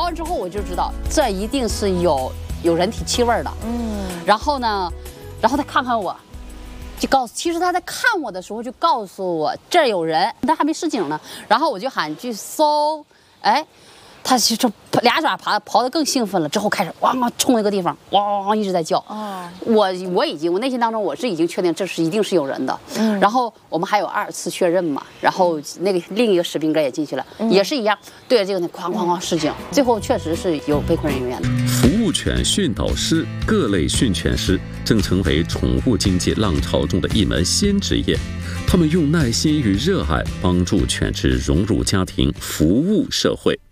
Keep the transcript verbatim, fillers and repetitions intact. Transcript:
完之后我就知道这一定是有有人体气味的。嗯，然后呢，然后他看看我，就告诉，其实他在看我的时候就告诉我这儿有人，他还没示警呢。然后我就喊句搜，哎。他就就俩爪爬刨得更兴奋了，之后开始汪汪冲一个地方，汪汪一直在叫。哦，我我已经我内心当中我是已经确定这是一定是有人的。嗯，然后我们还有二次确认嘛，然后那个另一个士兵哥也进去了，嗯、也是一样对着这个哐哐哐示警，最后确实是有被困人员的。 服务犬训导师、各类训犬师正成为宠物经济浪潮中的一门新职业，他们用耐心与热爱帮助犬只融入家庭，服务社会。